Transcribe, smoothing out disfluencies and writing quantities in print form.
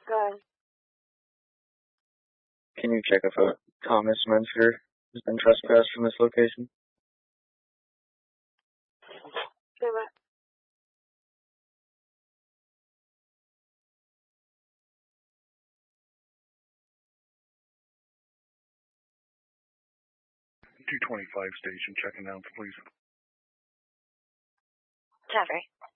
Good. Can you check if Thomas Menser has been trespassed from this location? Say what? .225 station, check announce, please. Jeffrey.